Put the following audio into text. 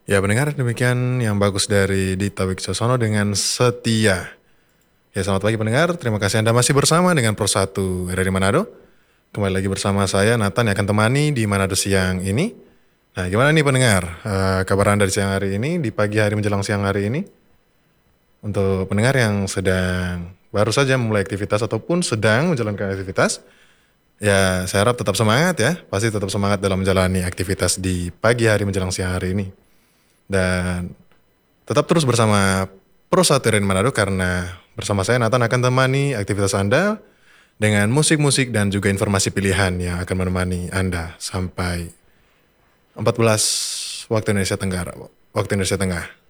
Ya pendengar, demikian yang bagus dari Dita Wicaksono dengan Setia. Ya selamat pagi pendengar, terima kasih Anda masih bersama dengan Pro 1 RRI Manado. Kembali lagi bersama saya Nathan yang akan temani di Manado siang ini. Nah gimana nih pendengar, kabar Anda di siang hari ini, di pagi hari menjelang siang hari ini? Untuk pendengar yang sedang baru saja memulai aktivitas ataupun sedang menjalankan aktivitas, ya saya harap tetap semangat ya, pasti tetap semangat dalam menjalani aktivitas di pagi hari menjelang siang hari ini. Dan tetap terus bersama Pro Saterin Manado karena bersama saya Nathan akan temani aktivitas Anda dengan musik-musik dan juga informasi pilihan yang akan menemani Anda sampai 14 waktu Indonesia Tenggara, waktu Indonesia Tengah.